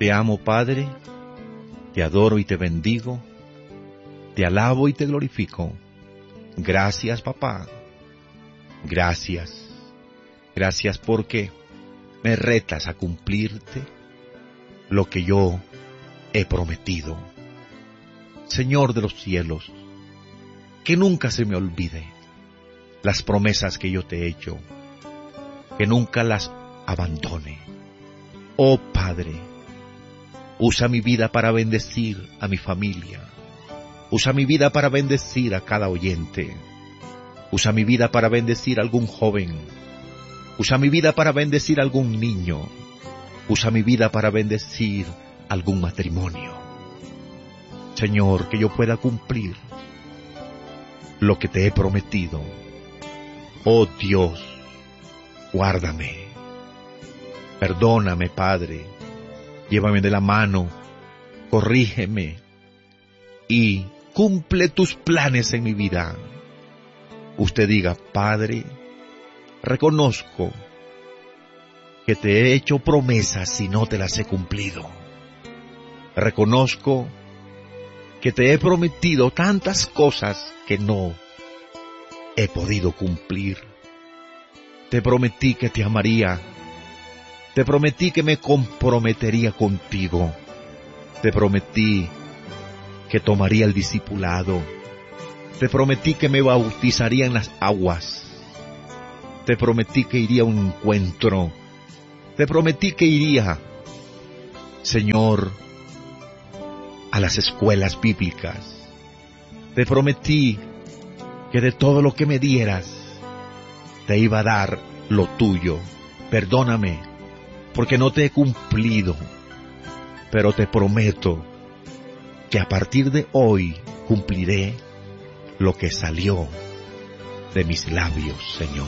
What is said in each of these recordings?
Te amo, Padre, te adoro y te bendigo, te alabo y te glorifico. Gracias, papá. Gracias. Gracias porque me retas a cumplirte lo que yo he prometido. Señor de los cielos, que nunca se me olvide las promesas que yo te he hecho, que nunca las abandone. Oh Padre, usa mi vida para bendecir a mi familia. Usa mi vida para bendecir a cada oyente. Usa mi vida para bendecir a algún joven. Usa mi vida para bendecir a algún niño. Usa mi vida para bendecir algún matrimonio. Señor, que yo pueda cumplir lo que te he prometido. Oh Dios, guárdame. Perdóname, Padre. Llévame de la mano. Corrígeme. Y cumple tus planes en mi vida. Usted diga, Padre, reconozco que te he hecho promesas y no te las he cumplido. Reconozco que te he prometido tantas cosas que no he podido cumplir. Te prometí que te amaría. Te prometí que me comprometería contigo. Te prometí que tomaría el discipulado. Te prometí que me bautizaría en las aguas. Te prometí que iría a un encuentro. Te prometí que iría, Señor, a las escuelas bíblicas. Te prometí que de todo lo que me dieras, te iba a dar lo tuyo. Perdóname, porque no te he cumplido, pero te prometo que a partir de hoy cumpliré lo que salió de mis labios, Señor.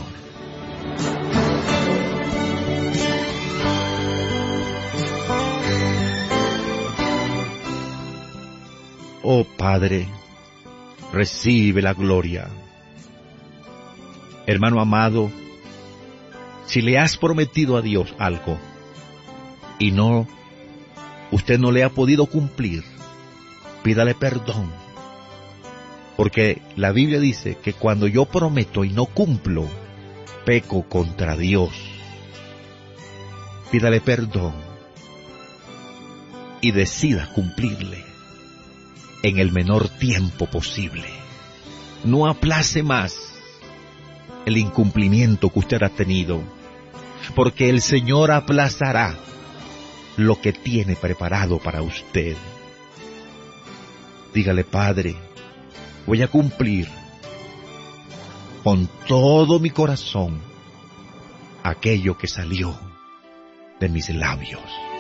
Oh Padre, recibe la gloria. Hermano amado, si le has prometido a Dios algo y usted no le ha podido cumplir, pídale perdón. Porque la Biblia dice que cuando yo prometo y no cumplo, peco contra Dios. Pídale perdón y decida cumplirle en el menor tiempo posible. No aplace más el incumplimiento que usted ha tenido, porque el Señor aplazará lo que tiene preparado para usted. Dígale, Padre, voy a cumplir con todo mi corazón aquello que salió de mis labios.